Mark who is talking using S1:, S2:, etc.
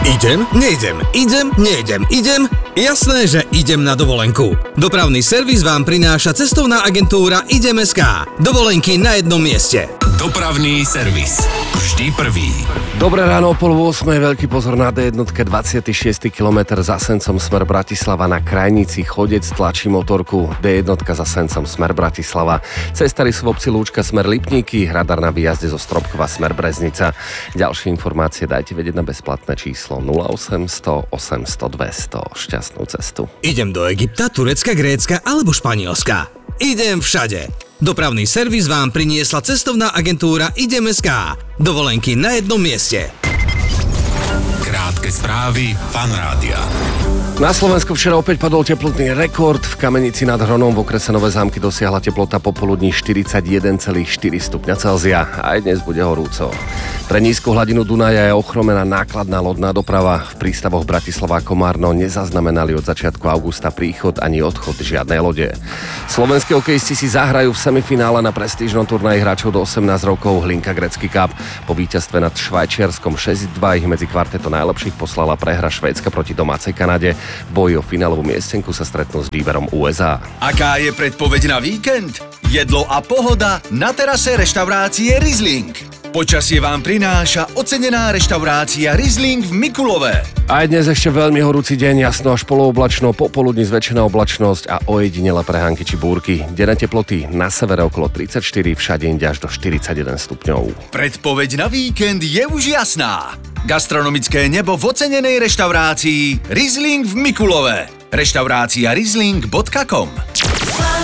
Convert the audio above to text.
S1: Idem, nejdem, idem, nejdem, idem. Jasné, že idem na dovolenku. Dopravný servis vám prináša cestovná agentúra Idem.sk. Dovolenky na jednom mieste.
S2: Dopravný servis. Vždy prvý.
S3: Dobré ráno, o 7:30, veľký pozor na D1, 26. kilometr za Sencom smer Bratislava na Krajnici, chodec tlačí motorku, D1 za Sencom smer Bratislava. Cestári sú v obci Lúčka smer Lipníky, radar na výjazde zo Stropkova smer Breznica. Ďalšie informácie dajte vedieť na bezplatné číslo 0800 800 200. Šťastnú cestu.
S1: Idem do Egypta, Turecka, Grécka alebo Španielska. Idem všade. Dopravný servis vám priniesla cestovná agentúra Idem.sk. Dovolenky na jednom mieste.
S2: Krátke správy Fan Rádia.
S3: Na Slovensku včera opäť padol teplotný rekord. V Kamenici nad Hronom v okrese Nové Zámky dosiahla teplota popoludní 41,4 stupňa Celzia. Aj dnes bude horúco. Pre nízku hladinu Dunaja je ochromená nákladná lodná doprava. V prístavoch Bratislava a Komárno nezaznamenali od začiatku augusta príchod ani odchod žiadnej lode. Slovenskí hokejisti si zahrajú v semifinále na prestížnom turnaji hráčov do 18 rokov Hlinka Gretzky Cup. Po víťazstve nad Švajčiarskom 6-2 ich medzi kvarteto najlepších poslala prehra Švédska proti domácej Kanade. V boji o finálovú miestenku sa stretnú s výberom USA.
S4: Aká je predpoveď na víkend? Jedlo a pohoda na terase reštaurácie Riesling. Počasie vám prináša ocenená reštaurácia Riesling v Mikulove.
S3: Aj dnes ešte veľmi horúci deň, jasno až polooblačno, popoludní zväčšená oblačnosť a ojedinele prehánky či búrky. Denné teploty na severe okolo 34, všade inde až do 41 stupňov.
S4: Predpoveď na víkend je už jasná. Gastronomické nebo v ocenenej reštaurácii Riesling v Mikulove. Reštaurácia riesling.com